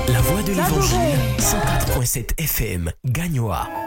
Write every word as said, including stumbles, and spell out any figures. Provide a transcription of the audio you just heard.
La voix de l'évangile, cent quatre virgule sept F M, Gagnoa.